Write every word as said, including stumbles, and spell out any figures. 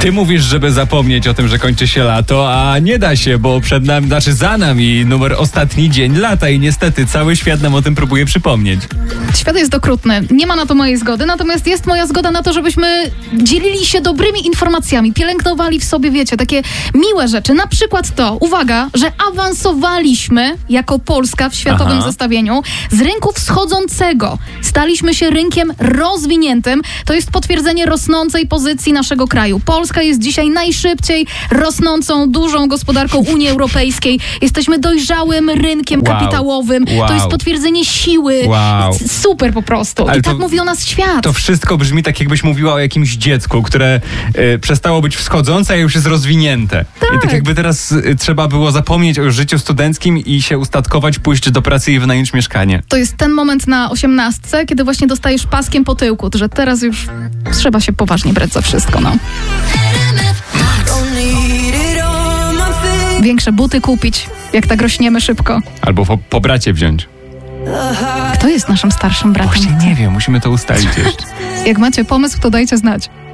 Ty mówisz, żeby zapomnieć o tym, że kończy się lato, a nie da się, bo przed nami, znaczy za nami numer ostatni dzień lata i niestety cały świat nam o tym próbuje przypomnieć. Świat jest okrutny. Nie ma na to mojej zgody, natomiast jest moja zgoda na to, żebyśmy dzielili się dobrymi informacjami, pielęgnowali w sobie, wiecie, takie miłe rzeczy. Na przykład to, uwaga, że awansowaliśmy jako Polska w światowym Aha. zestawieniu z rynku wschodzącego. Staliśmy się rynkiem rozwiniętym. To jest potwierdzenie rosnącej pozycji naszego kraju. Polska jest dzisiaj najszybciej rosnącą, dużą gospodarką Unii Europejskiej. Jesteśmy dojrzałym rynkiem Wow. kapitałowym. Wow. To jest potwierdzenie siły. Wow. Super po prostu. Ale I tak to- mówi o nas świat. To wszystko brzmi tak, jakbyś mówiła o jakimś dziecku, które y, przestało być wschodzące, a już jest rozwinięte. Tak. I tak jakby teraz y, trzeba było zapomnieć o życiu studenckim i się ustatkować, pójść do pracy i wynająć mieszkanie. To jest ten moment na osiemnastce, kiedy właśnie dostajesz paskiem po tyłku, że teraz już trzeba się poważnie brać za wszystko, no. Większe buty kupić, jak tak rośniemy szybko. Albo po, po bracie wziąć. Kto jest naszym starszym bratem? Właśnie nie wiem, musimy to ustalić jeszcze. Jak macie pomysł, to dajcie znać.